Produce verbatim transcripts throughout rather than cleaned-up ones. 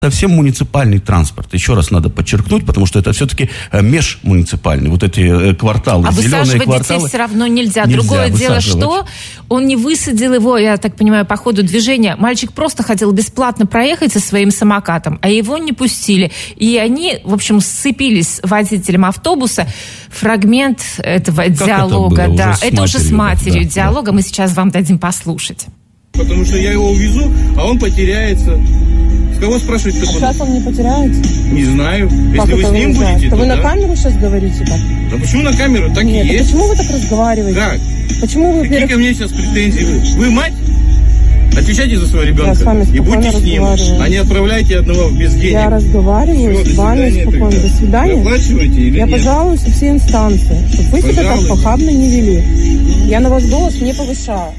совсем муниципальный транспорт. Еще раз надо подчеркнуть, потому что это все-таки межмуниципальный. Вот эти кварталы, а зеленые кварталы. А высаживать детей все равно нельзя. нельзя Другое дело, высаживать. что он не высадил его, я так понимаю, по ходу движения. Мальчик просто хотел бесплатно проехать со своим самокатом, а его не пустили. И они, в общем, сцепились с водителем автобуса. Фрагмент этого как диалога. Это, да, уже, это уже с матерью да, диалога. Да. Мы сейчас вам дадим послушать. Потому что я его увезу, а он потеряется. Кого спрашивать? А сейчас он не потеряется? Не знаю. Как Если вы с ним будете, то, то вы да. на камеру сейчас говорите так? Да почему на камеру? Так Нет, и есть. Почему вы так разговариваете? Как? Почему вы... Какие ко мне сейчас претензии? Вы, вы мать? Отвечайте за своего ребенка. Я с вами и будьте с ним. А не отправляйте одного без денег. Я разговариваю Все, с вами спокойно. Тогда. До свидания. Вы оплачиваете или Я нет? пожалуюсь во все инстанции, чтобы вы себя так похабно не вели. Я на вас голос не повышаю.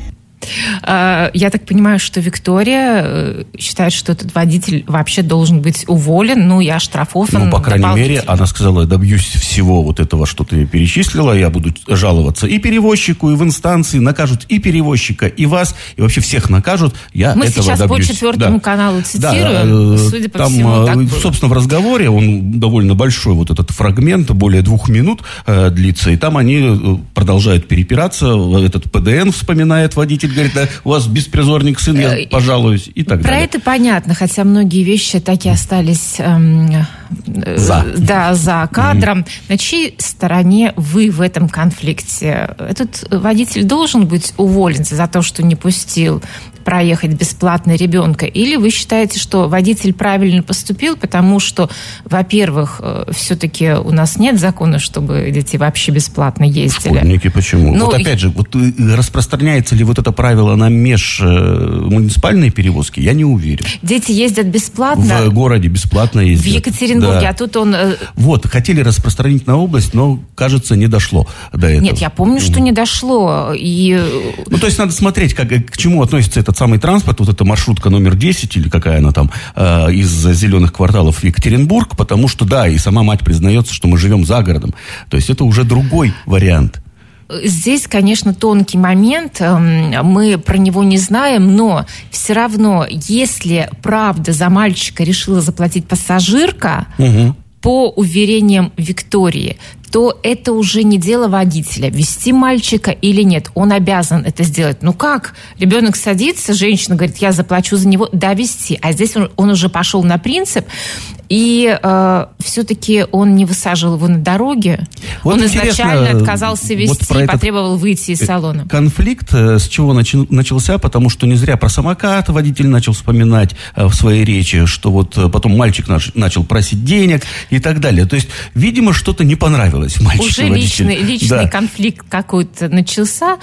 Я так понимаю, что Виктория считает, что этот водитель вообще должен быть уволен, ну и оштрафован. Ну, по крайней мере, она сказала, я добьюсь всего вот этого, что ты перечислила, я буду жаловаться и перевозчику, и в инстанции, накажут и перевозчика, и вас, и вообще всех накажут, я Мы этого добьюсь. Мы сейчас по четвертому да. каналу цитируем, да, судя по там, всему, так было. Собственно, в разговоре, он довольно большой, вот этот фрагмент, более двух минут э, длится, и там они продолжают перепираться, этот ПДН вспоминает водитель, говорит, да, у вас беспризорник сын, я пожалуюсь, и так Про далее. Про это понятно, хотя многие вещи так и остались эм, за. Да, за кадром. Mm-hmm. На чьей стороне вы в этом конфликте? Этот водитель должен быть уволен за то, что не пустил проехать бесплатно ребенка? Или вы считаете, что водитель правильно поступил, потому что, во-первых, все-таки у нас нет закона, чтобы дети вообще бесплатно ездили? Школьники почему? Но... Вот опять же, вот распространяется ли вот это правило на межмуниципальные перевозки? Я не уверен. Дети ездят бесплатно? В городе бесплатно ездят. В Екатеринбурге, да. а тут он... Вот, хотели распространить на область, но, кажется, не дошло до этого. Нет, я помню, что не дошло. И... Ну, то есть надо смотреть, как, к чему относится этот самый транспорт, вот эта маршрутка номер десять, или какая она там, э, из зеленых кварталов в Екатеринбург, потому что, да, и сама мать признается, что мы живем за городом. То есть это уже другой вариант. Здесь, конечно, тонкий момент, мы про него не знаем, но все равно, если правда за мальчика решила заплатить пассажирка, угу. по уверениям Виктории, то это уже не дело водителя, везти мальчика или нет. Он обязан это сделать. Ну как? Ребенок садится, женщина говорит, я заплачу за него, да, везти. А здесь он, он уже пошел на принцип, и э, все-таки он не высаживал его на дороге. Вот он изначально отказался везти, вот потребовал выйти из салона. Конфликт с чего начался? Потому что не зря про самокат водитель начал вспоминать в своей речи, что вот потом мальчик начал просить денег и так далее. То есть, видимо, что-то не понравилось мальчику. Уже личный, личный да. конфликт какой-то начался.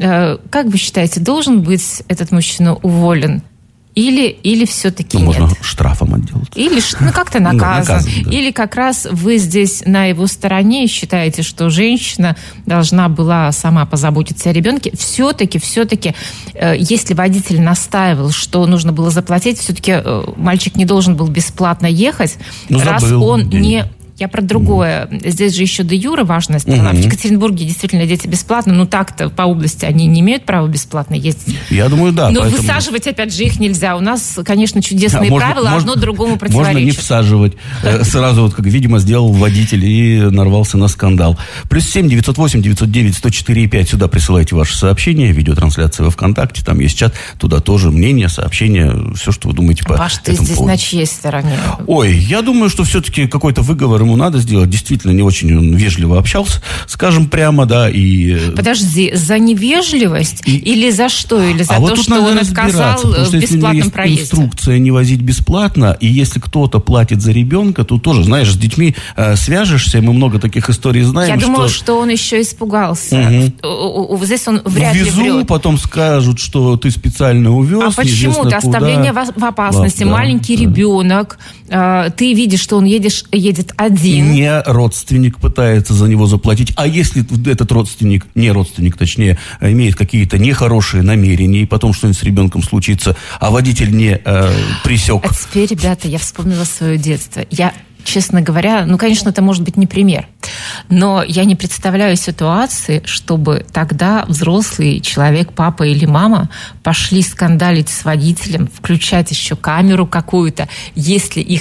Как вы считаете, должен быть этот мужчина уволен? Или, или все-таки ну, нет? Можно штрафом отделаться. Или ну, как-то наказан. наказан да. Или как раз вы здесь на его стороне считаете, что женщина должна была сама позаботиться о ребенке. Все-таки, все-таки, э, если водитель настаивал, что нужно было заплатить, все-таки э, мальчик не должен был бесплатно ехать, ну, раз он денег. не... Я про другое. Mm. Здесь же еще де юре важная сторона. Mm-hmm. В Екатеринбурге действительно дети бесплатно, но так-то по области они не имеют права бесплатно ездить. Я думаю, да. Но поэтому... высаживать, опять же, их нельзя. У нас, конечно, чудесные а правила, можно, одно другому противоречит. Можно не всаживать. Сразу, вот как, видимо, сделал водитель и нарвался на скандал. Плюс семь девятьсот восемь девятьсот девять сто четыре пять. Сюда присылайте ваши сообщения. Видеотрансляция во ВКонтакте. Там есть чат. Туда тоже мнение, сообщения. Все, что вы думаете по Паш, ты этому здесь поводу. На чьей стороне? Ой, я думаю, что все-таки какой-то выговор ему надо сделать. Действительно, не очень он вежливо общался, скажем прямо, да, и... Подожди, за невежливость и... или за что? Или за а то, вот что он отказал в бесплатном проезде? Если инструкция не возить бесплатно, и если кто-то платит за ребенка, то тоже, знаешь, с детьми э, свяжешься, мы много таких историй знаем. Я что... думала, что он еще испугался. Угу. Здесь он вряд Везу, ли врет. Потом скажут, что ты специально увез. А почему? Ты оставление в, в опасности, да, маленький да. ребенок, э, ты видишь, что он едешь, едет один. Не родственник пытается за него заплатить. А если этот родственник, не родственник, точнее, имеет какие-то нехорошие намерения, и потом что-нибудь с ребенком случится, а водитель не э, пресек. А теперь, ребята, я вспомнила свое детство. Я, честно говоря, ну, конечно, это может быть не пример. Но я не представляю ситуации, чтобы тогда взрослый человек, папа или мама, пошли скандалить с водителем, включать еще камеру какую-то, если их